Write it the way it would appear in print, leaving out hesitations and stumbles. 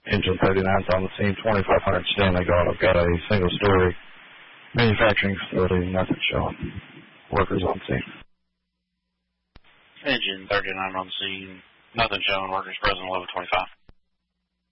Engine 39's on the scene, 2500 Stanley Guard. I've got a single-story manufacturing facility, nothing showing. Workers on scene. Engine 39 on the scene, nothing showing. Workers present, level 25.